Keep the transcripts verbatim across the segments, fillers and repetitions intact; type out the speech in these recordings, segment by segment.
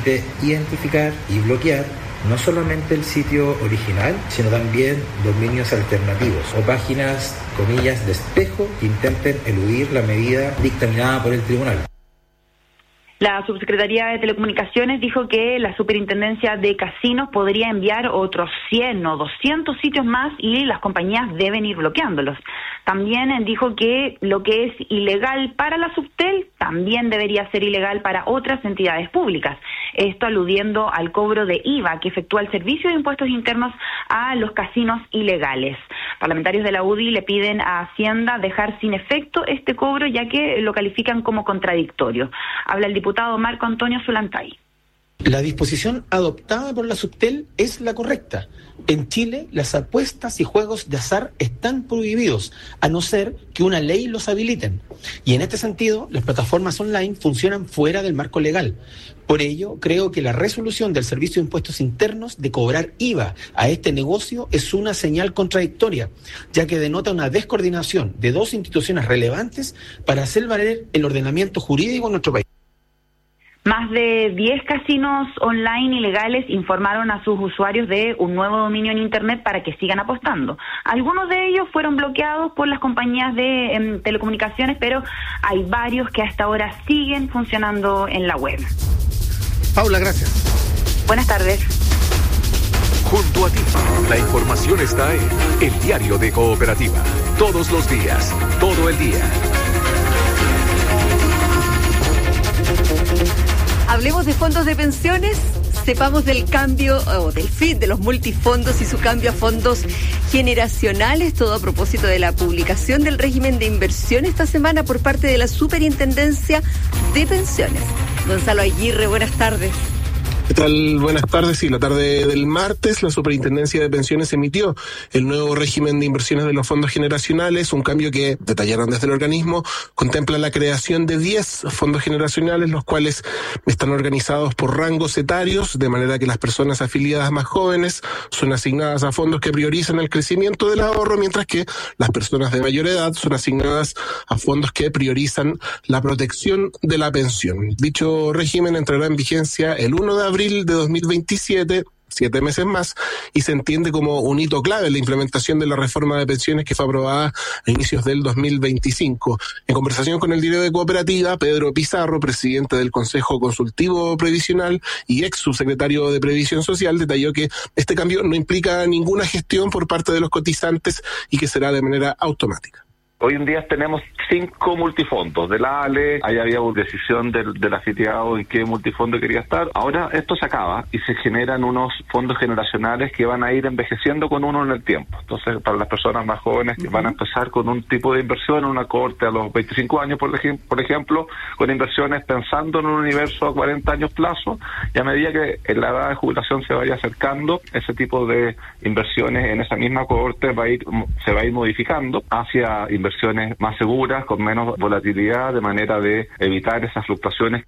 permite identificar y bloquear no solamente el sitio original, sino también dominios alternativos o páginas, comillas, de espejo que intenten eludir la medida dictaminada por el tribunal. La Subsecretaría de Telecomunicaciones dijo que la Superintendencia de Casinos podría enviar otros cien o doscientos sitios más y las compañías deben ir bloqueándolos. También dijo que lo que es ilegal para la Subtel también debería ser ilegal para otras entidades públicas. Esto aludiendo al cobro de I V A que efectúa el Servicio de Impuestos Internos a los casinos ilegales. Parlamentarios de la U D I le piden a Hacienda dejar sin efecto este cobro ya que lo califican como contradictorio. Habla el diputado Marco Antonio Zulantay. La disposición adoptada por la Subtel es la correcta. En Chile, las apuestas y juegos de azar están prohibidos, a no ser que una ley los habiliten. Y en este sentido, las plataformas online funcionan fuera del marco legal. Por ello, creo que la resolución del Servicio de Impuestos Internos de cobrar I V A a este negocio es una señal contradictoria, ya que denota una descoordinación de dos instituciones relevantes para hacer valer el ordenamiento jurídico en nuestro país. Más de diez casinos online ilegales informaron a sus usuarios de un nuevo dominio en Internet para que sigan apostando. Algunos de ellos fueron bloqueados por las compañías de eh, telecomunicaciones, pero hay varios que hasta ahora siguen funcionando en la web. Paula, gracias. Buenas tardes. Junto a ti, la información está en El Diario de Cooperativa. Todos los días, todo el día. Hablemos de fondos de pensiones, sepamos del cambio o del fin de los multifondos y su cambio a fondos generacionales, todo a propósito de la publicación del régimen de inversión esta semana por parte de la Superintendencia de Pensiones. Gonzalo Aguirre, buenas tardes. ¿Qué tal? Buenas tardes. Sí, la tarde del martes, la Superintendencia de Pensiones emitió el nuevo régimen de inversiones de los fondos generacionales, un cambio que, detallaron desde el organismo, contempla la creación de diez fondos generacionales, los cuales están organizados por rangos etarios, de manera que las personas afiliadas más jóvenes son asignadas a fondos que priorizan el crecimiento del ahorro, mientras que las personas de mayor edad son asignadas a fondos que priorizan la protección de la pensión. Dicho régimen entrará en vigencia el primero de abril de dos mil veintisiete, siete meses más, y se entiende como un hito clave en la implementación de la reforma de pensiones que fue aprobada a inicios del dos mil veinticinco. En conversación con el Diario de Cooperativa, Pedro Pizarro, presidente del Consejo Consultivo Previsional y ex subsecretario de Previsión Social, detalló que este cambio no implica ninguna gestión por parte de los cotizantes y que será de manera automática. Hoy en día tenemos cinco multifondos del A L E, ahí había una decisión del, del afiliado en qué multifondo quería estar. Ahora esto se acaba y se generan unos fondos generacionales que van a ir envejeciendo con uno en el tiempo. Entonces, para las personas más jóvenes que uh-huh. van a empezar con un tipo de inversión, una cohorte a los veinticinco años, por, ej- por ejemplo, con inversiones pensando en un universo a cuarenta años plazo, y a medida que la edad de jubilación se vaya acercando, ese tipo de inversiones en esa misma cohorte va a ir, se va a ir modificando hacia inversiones más seguras, con menos volatilidad, de manera de evitar esas fluctuaciones.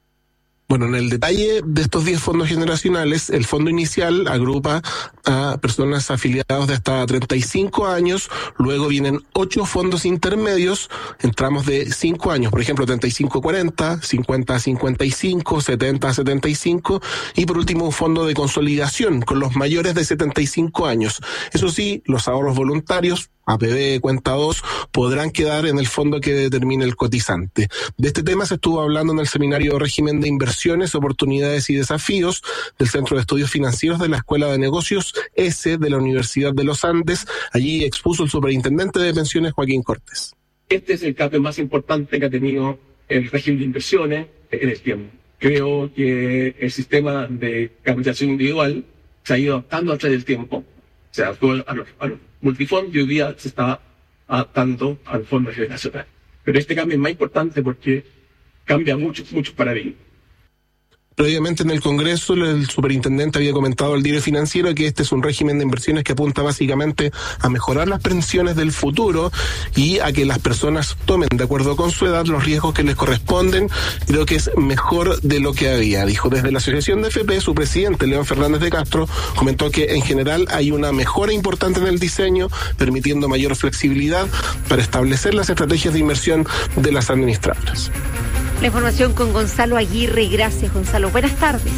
Bueno, en el detalle de estos diez fondos generacionales, el fondo inicial agrupa a personas afiliadas de hasta treinta y cinco años, luego vienen ocho fondos intermedios en tramos de cinco años, por ejemplo, treinta y cinco a cuarenta, cincuenta a cincuenta y cinco, setenta a setenta y cinco, y por último un fondo de consolidación con los mayores de setenta y cinco años. Eso sí, los ahorros voluntarios, A P B, cuenta dos, podrán quedar en el fondo que determine el cotizante. De este tema se estuvo hablando en el seminario Régimen de Inversiones, Oportunidades y Desafíos del Centro de Estudios Financieros de la Escuela de Negocios S de la Universidad de los Andes. Allí expuso el superintendente de pensiones, Joaquín Cortés. Este es el cambio más importante que ha tenido el régimen de inversiones en el tiempo. Creo que el sistema de capitalización individual se ha ido adaptando a través del tiempo. O sea, a los, a los multifondos y hoy día se está adaptando al fondo generacional. Pero este cambio es más importante porque cambia muchos, muchos paradigmas. Previamente en el Congreso, el superintendente había comentado al Diario Financiero que este es un régimen de inversiones que apunta básicamente a mejorar las pensiones del futuro y a que las personas tomen, de acuerdo con su edad, los riesgos que les corresponden. Creo que es mejor de lo que había, dijo. Desde la Asociación de F P, su presidente, León Fernández de Castro, comentó que en general hay una mejora importante en el diseño, permitiendo mayor flexibilidad para establecer las estrategias de inversión de las administradoras. La información con Gonzalo Aguirre. Gracias, Gonzalo. Buenas tardes.